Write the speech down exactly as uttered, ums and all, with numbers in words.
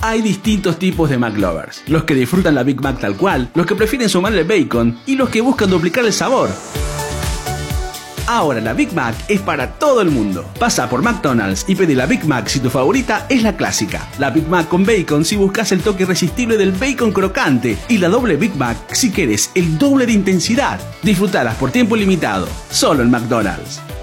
Hay distintos tipos de McLovers, los que disfrutan la Big Mac tal cual, los que prefieren sumarle bacon y los que buscan duplicar el sabor. Ahora la Big Mac es para todo el mundo. Pasa por McDonald's y pedí la Big Mac si tu favorita es la clásica. La Big Mac con bacon si buscas el toque irresistible del bacon crocante. Y la doble Big Mac si quieres el doble de intensidad. Disfrutalas por tiempo limitado, solo en McDonald's.